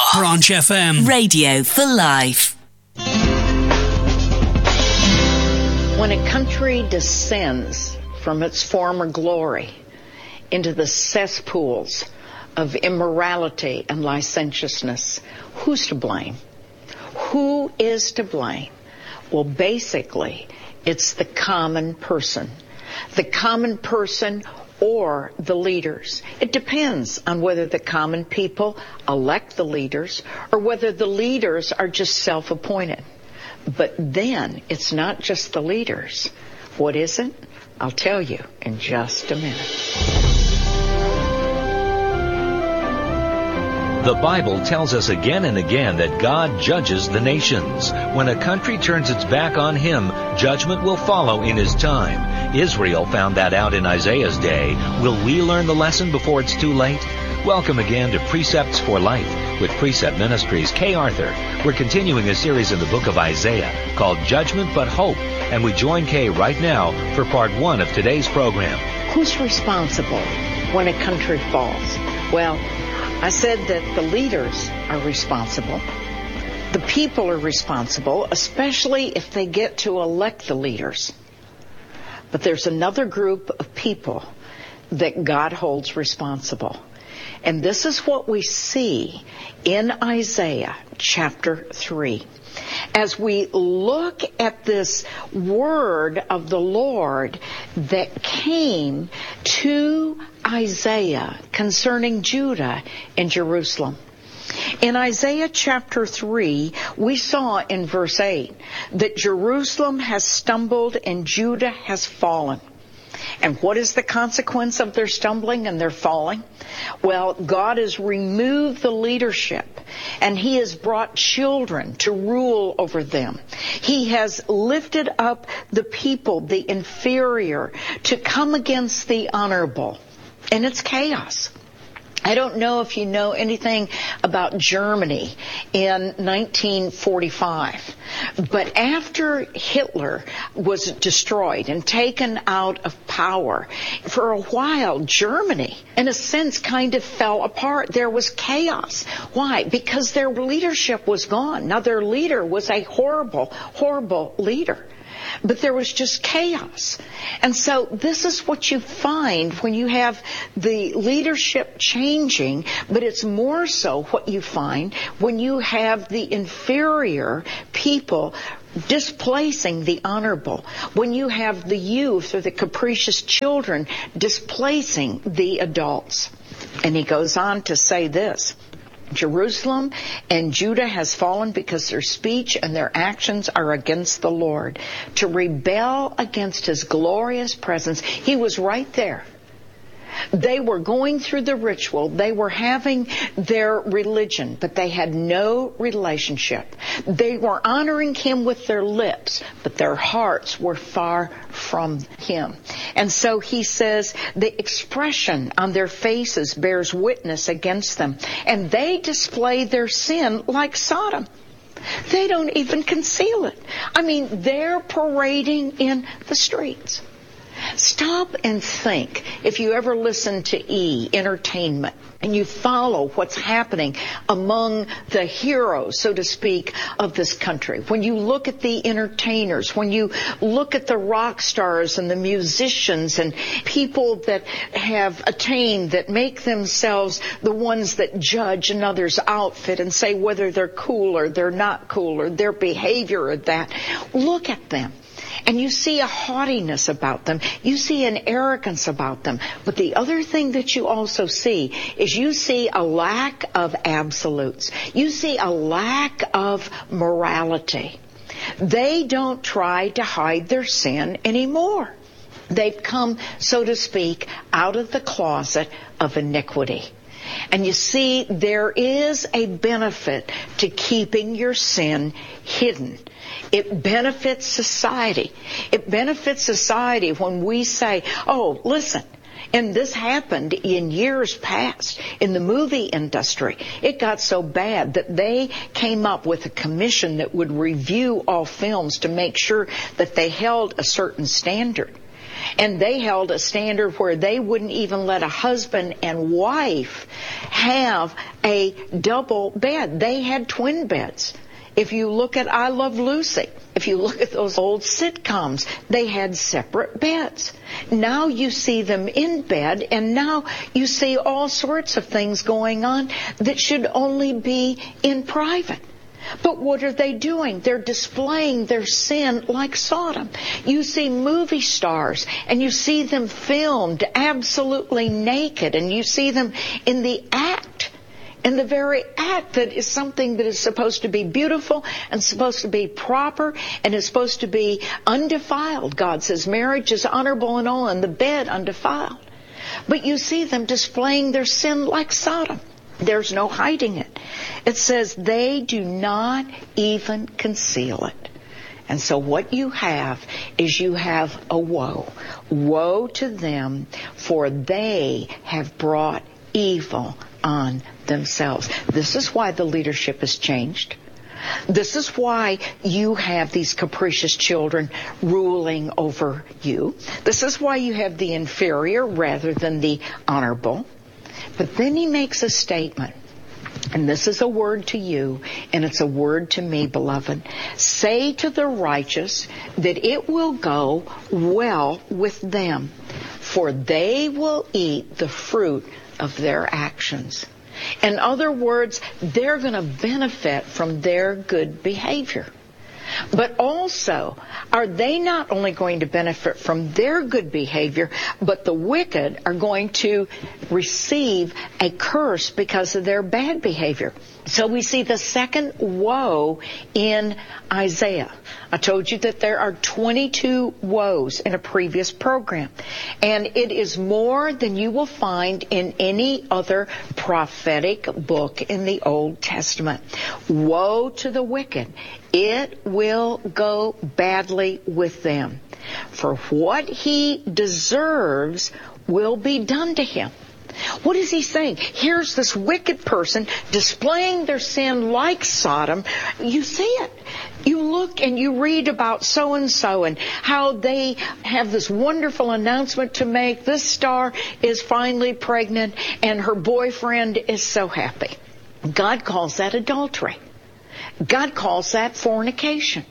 Branch FM. Radio for life. When a country descends from its former glory into the cesspools of immorality and licentiousness, who's to blame? Who is to blame? Well, basically, it's the common person. The common person or the leaders. It depends on whether the common people elect the leaders or whether the leaders are just self-appointed. But then it's not just the leaders. What is it? I'll tell you in just a minute. The Bible tells us again and again that God judges the nations. When a country turns its back on Him, judgment will follow in His time. Israel found that out in Isaiah's day. Will we learn the lesson before it's too late? Welcome again to Precepts for Life with Precept Ministries. Kay Arthur. We're continuing a series in the book of Isaiah called Judgment but Hope, and we join Kay right now for part 1 of today's program. Who's responsible when a country falls? Well, I said that the leaders are responsible. The people are responsible, especially if they get to elect the leaders. But there's another group of people that God holds responsible. And this is what we see in Isaiah chapter 3. As we look at this word of the Lord that came to Isaiah concerning Judah and Jerusalem. In Isaiah chapter 3, we saw in verse 8 that Jerusalem has stumbled and Judah has fallen. And what is the consequence of their stumbling and their falling? Well, God has removed the leadership, and He has brought children to rule over them. He has lifted up the people, the inferior, to come against the honorable. And it's chaos. I don't know if you know anything about Germany in 1945, but after Hitler was destroyed and taken out of power, for a while Germany, in a sense, kind of fell apart. There was chaos. Why? Because their leadership was gone. Now, their leader was a horrible, horrible leader. But there was just chaos. And so this is what you find when you have the leadership changing, but it's more so what you find when you have the inferior people displacing the honorable, when you have the youth or the capricious children displacing the adults. And he goes on to say this. Jerusalem and Judah has fallen because their speech and their actions are against the Lord. To rebel against His glorious presence. He was right there. They were going through the ritual. They were having their religion, but they had no relationship. They were honoring Him with their lips, but their hearts were far from Him. And so he says the expression on their faces bears witness against them, and they display their sin like Sodom. They don't even conceal it. I mean, they're parading in the streets. Stop and think. If you ever listen to Entertainment, and you follow what's happening among the heroes, so to speak, of this country. When you look at the entertainers, when you look at the rock stars and the musicians and people that have attained, that make themselves the ones that judge another's outfit and say whether they're cool or they're not cool or their behavior or that, look at them. And you see a haughtiness about them. You see an arrogance about them. But the other thing that you also see is you see a lack of absolutes. You see a lack of morality. They don't try to hide their sin anymore. They've come, so to speak, out of the closet of iniquity. And you see, there is a benefit to keeping your sin hidden. It benefits society. It benefits society when we say, oh, listen, and this happened in years past in the movie industry. It got so bad that they came up with a commission that would review all films to make sure that they held a certain standard. And they held a standard where they wouldn't even let a husband and wife have a double bed. They had twin beds. If you look at I Love Lucy, if you look at those old sitcoms, they had separate beds. Now you see them in bed, and now you see all sorts of things going on that should only be in private. But what are they doing? They're displaying their sin like Sodom. You see movie stars, and you see them filmed absolutely naked, and you see them in the act. And the very act that is something that is supposed to be beautiful and supposed to be proper and is supposed to be undefiled. God says marriage is honorable and all, and the bed undefiled. But you see them displaying their sin like Sodom. There's no hiding it. It says they do not even conceal it. And so what you have is you have a woe. Woe to them, for they have brought evil on themselves. This is why the leadership has changed. This is why you have these capricious children ruling over you. This is why you have the inferior rather than the honorable. But then he makes a statement, and this is a word to you, and it's a word to me, beloved. Say to the righteous that it will go well with them, for they will eat the fruit of their actions. In other words, they're going to benefit from their good behavior. But also, are they not only going to benefit from their good behavior, but the wicked are going to receive a curse because of their bad behavior. So we see the second woe in Isaiah. I told you that there are 22 woes in a previous program. And it is more than you will find in any other prophetic book in the Old Testament. Woe to the wicked. It will go badly with them. For what he deserves will be done to him. What is he saying? Here's this wicked person displaying their sin like Sodom. You see it. You look and you read about so-and-so and how they have this wonderful announcement to make. This star is finally pregnant and her boyfriend is so happy. God calls that adultery. God calls that fornication.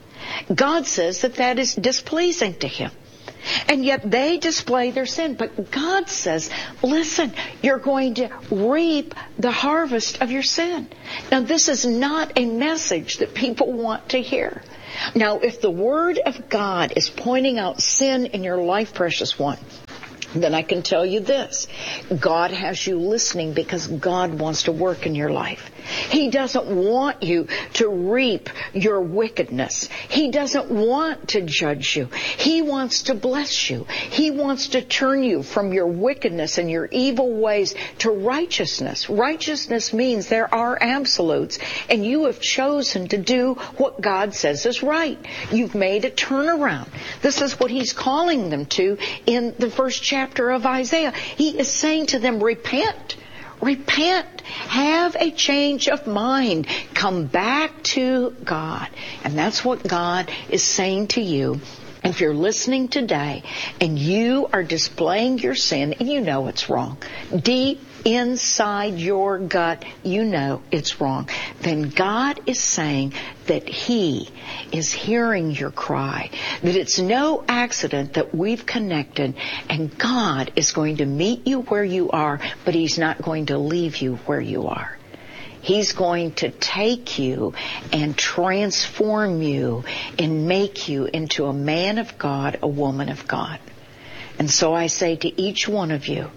God says that that is displeasing to him. And yet they display their sin. But God says, listen, you're going to reap the harvest of your sin. Now, this is not a message that people want to hear. Now, if the Word of God is pointing out sin in your life, precious one, then I can tell you this. God has you listening because God wants to work in your life. He doesn't want you to reap your wickedness. He doesn't want to judge you. He wants to bless you. He wants to turn you from your wickedness and your evil ways to righteousness. Righteousness means there are absolutes, and you have chosen to do what God says is right. You've made a turnaround. This is what he's calling them to in the first chapter of Isaiah. He is saying to them, repent. Repent. Have a change of mind. Come back to God. And that's what God is saying to you. If you're listening today and you are displaying your sin and you know it's wrong, deep inside your gut, you know it's wrong, then God is saying that He is hearing your cry, that it's no accident that we've connected, and God is going to meet you where you are, but He's not going to leave you where you are. He's going to take you and transform you and make you into a man of God, a woman of God. And so I say to each one of you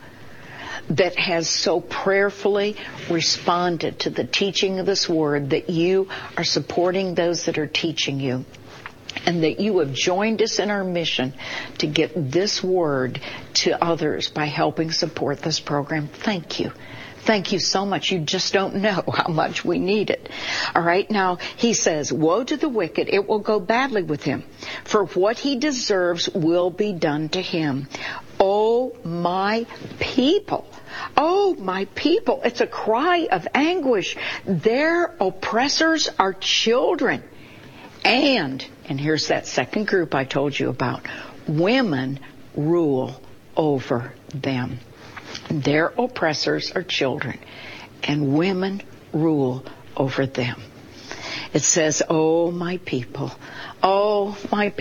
that has so prayerfully responded to the teaching of this word, that you are supporting those that are teaching you, and that you have joined us in our mission to get this word to others by helping support this program. Thank you. Thank you so much. You just don't know how much we need it. All right. Now, he says, woe to the wicked. It will go badly with him. For what he deserves will be done to him. Oh, my people. Oh, my people. It's a cry of anguish. Their oppressors are children. And here's that second group I told you about. Women rule over them. Their oppressors are children, and women rule over them. It says, oh, my people, oy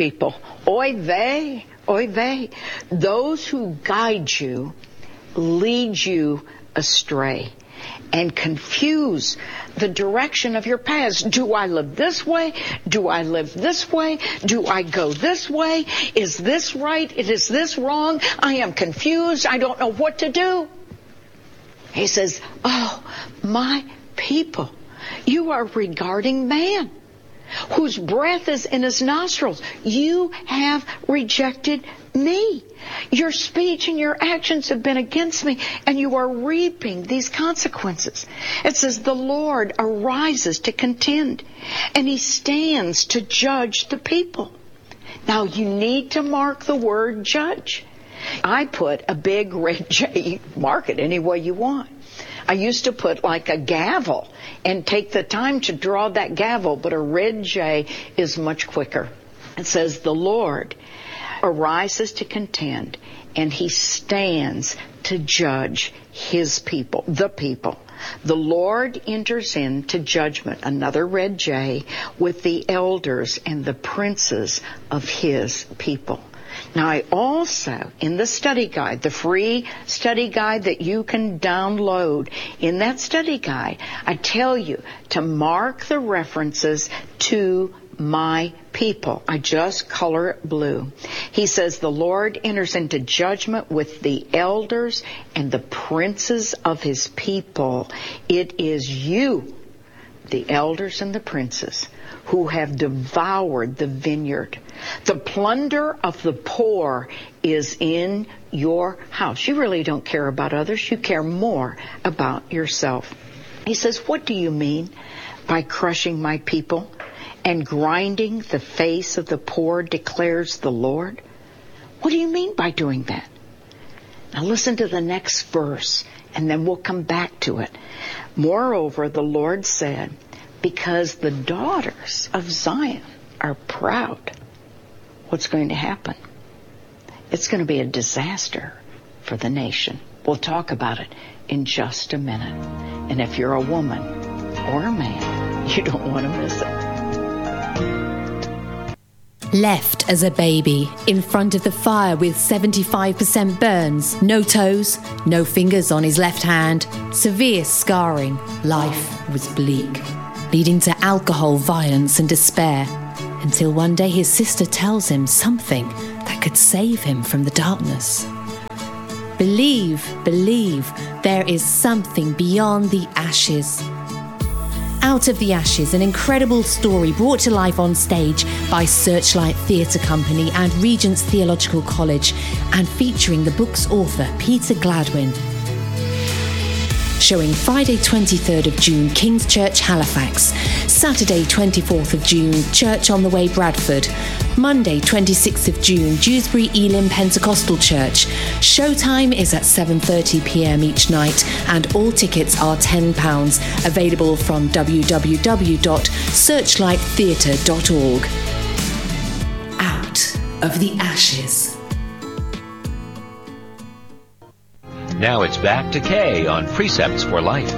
vey, those who guide you lead you astray and confuse the direction of your paths. Do I live this way? Do I live this way? Do I go this way? Is this right? Is this wrong? I am confused. I don't know what to do. He says, oh, my people, you are regarding man, whose breath is in his nostrils. You have rejected me. Your speech and your actions have been against me, and you are reaping these consequences. It says the Lord arises to contend, and he stands to judge the people. Now you need to mark the word judge. I put a big red J. Mark it any way you want. I used to put like a gavel and take the time to draw that gavel, but a red J is much quicker. It says the Lord arises to contend, and he stands to judge his people, the people. The Lord enters into judgment, another red J, with the elders and the princes of his people. Now, I also, in the study guide, the free study guide that you can download, in that study guide, I tell you to mark the references to my people. I just color it blue. He says the Lord enters into judgment with the elders and the princes of his people. It is you, the elders and the princes, who have devoured the vineyard. The plunder of the poor is in your house. You really don't care about others. You care more about yourself. He says, what do you mean by crushing my people and grinding the face of the poor, declares the Lord? What do you mean by doing that? Now listen to the next verse, and then we'll come back to it. Moreover, the Lord said, because the daughters of Zion are proud, what's going to happen? It's going to be a disaster for the nation. We'll talk about it in just a minute. And if you're a woman or a man, you don't want to miss it. Left as a baby in front of the fire with 75% burns, no toes, no fingers on his left hand, severe scarring, life was bleak, leading to alcohol, violence and despair, until one day his sister tells him something that could save him from the darkness. Believe, there is something beyond the ashes. Out of the Ashes, an incredible story brought to life on stage by Searchlight Theatre Company and Regent's Theological College, and featuring the book's author, Peter Gladwin. Showing Friday 23rd of June, King's Church, Halifax. Saturday 24th of June, Church on the Way, Bradford. Monday 26th of June, Dewsbury Elim Pentecostal Church. Showtime is at 7:30 p.m. each night, and all tickets are £10, available from www.searchlighttheatre.org. Out of the Ashes. Now it's back to Kay on Precepts for Life.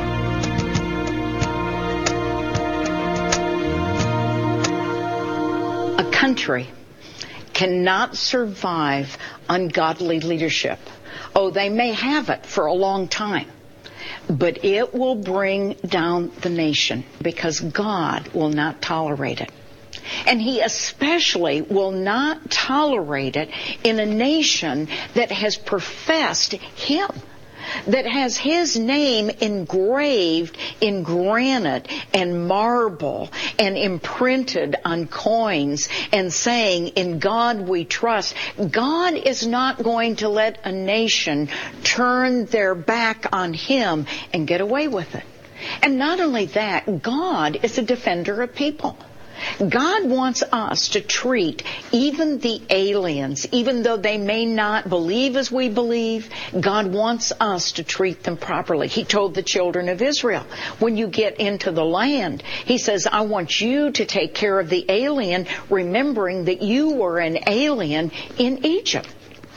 A country cannot survive ungodly leadership. Oh, they may have it for a long time, but it will bring down the nation because God will not tolerate it. And he especially will not tolerate it in a nation that has professed him, that has his name engraved in granite and marble and imprinted on coins and saying, in God we trust. God is not going to let a nation turn their back on him and get away with it. And not only that, God is a defender of people. God wants us to treat even the aliens, even though they may not believe as we believe, God wants us to treat them properly. He told the children of Israel, when you get into the land, he says, I want you to take care of the alien, remembering that you were an alien in Egypt.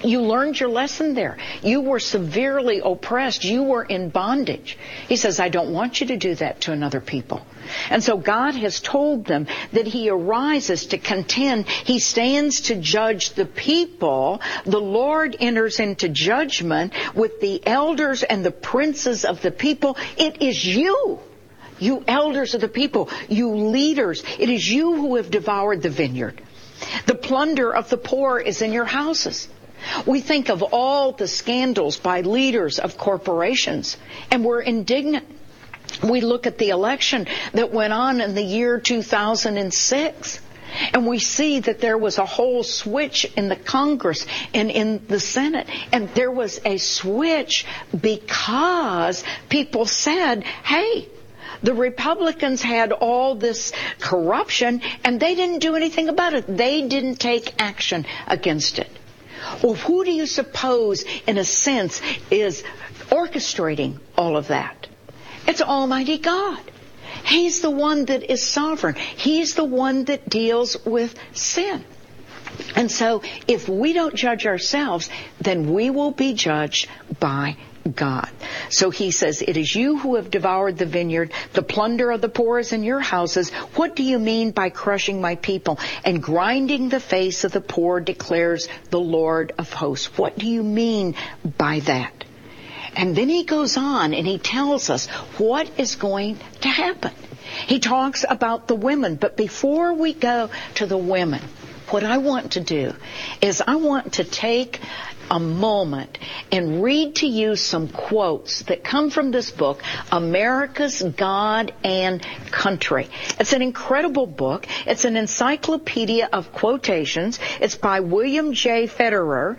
You learned your lesson there. You were severely oppressed. You were in bondage. He says, I don't want you to do that to another people. And so God has told them that he arises to contend. He stands to judge the people. The Lord enters into judgment with the elders and the princes of the people. It is you elders of the people, you leaders. It is you who have devoured the vineyard. The plunder of the poor is in your houses. We think of all the scandals by leaders of corporations, and we're indignant. We look at the election that went on in the year 2006, and we see that there was a whole switch in the Congress and in the Senate. And there was a switch because people said, hey, the Republicans had all this corruption, and they didn't do anything about it. They didn't take action against it. Well, who do you suppose, in a sense, is orchestrating all of that? It's Almighty God. He's the one that is sovereign. He's the one that deals with sin. And so if we don't judge ourselves, then we will be judged by God. So he says, it is you who have devoured the vineyard. The plunder of the poor is in your houses. What do you mean by crushing my people and grinding the face of the poor, declares the Lord of hosts? What do you mean by that? And then he goes on and he tells us what is going to happen. He talks about the women. But before we go to the women, what I want to do is I want to take a moment and read to you some quotes that come from this book, America's God and Country. It's an incredible book. It's an encyclopedia of quotations. It's by William J. Federer,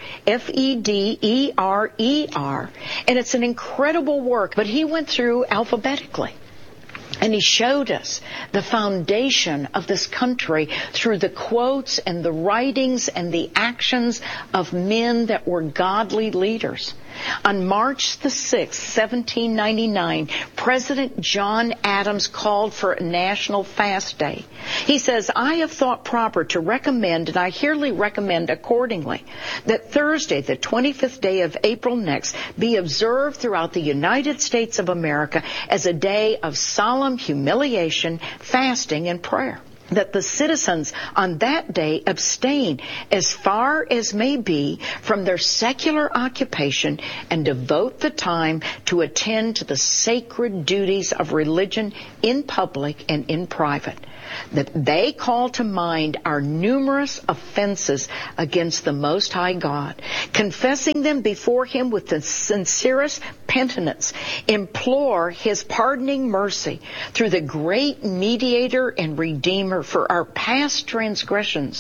F-E-D-E-R-E-R. And it's an incredible work, but he went through alphabetically. And he showed us the foundation of this country through the quotes and the writings and the actions of men that were godly leaders. On March the 6th, 1799, President John Adams called for a national fast day. He says, I have thought proper to recommend, and I hereby recommend accordingly, that Thursday, the 25th day of April next, be observed throughout the United States of America as a day of solemn humiliation, fasting, and prayer. That the citizens on that day abstain as far as may be from their secular occupation and devote the time to attend to the sacred duties of religion in public and in private. That they call to mind our numerous offenses against the Most High God, confessing them before Him with the sincerest penitence, implore His pardoning mercy through the great Mediator and Redeemer for our past transgressions